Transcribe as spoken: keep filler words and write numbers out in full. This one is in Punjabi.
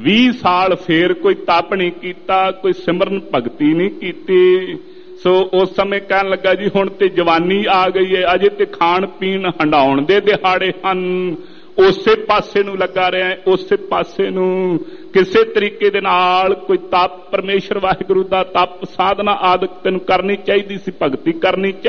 ਵੀਹ ਸਾਲ ਫੇਰ ਕੋਈ ਤਪ ਨਹੀਂ ਕੀਤਾ, ਕੋਈ ਸਿਮਰਨ ਭਗਤੀ ਨਹੀਂ ਕੀਤੀ। ਸੋ ਉਸ ਸਮੇਂ ਕਹਿਣ ਲੱਗਾ ਜੀ ਹੁਣ ਤੇ ਜਵਾਨੀ ਆ ਗਈ ਹੈ, ਅਜੇ ਤੇ ਖਾਣ ਪੀਣ ਹੰਡਾਉਣ ਦੇ ਦਿਹਾੜੇ ਹਨ। ਉਸੇ ਪਾਸੇ ਨੂੰ ਲੱਗਾ ਰਿਹਾ, ਉਸੇ ਪਾਸੇ ਨੂੰ ਕਿਸੇ ਤਰੀਕੇ ਦੇ ਨਾਲ ਕੋਈ ਤਪ, ਪਰਮੇਸ਼ਰ ਵਾਹਿਗੁਰੂ ਦਾ ਤਪ, ਸਾਧਨਾ ਆਦਿਕ ਤੈਨੂੰ ਕਰਨੀ ਚਾਹੀਦੀ ਸੀ, ਭਗਤੀ ਕਰਨੀ ਚਾਹੀਦੀ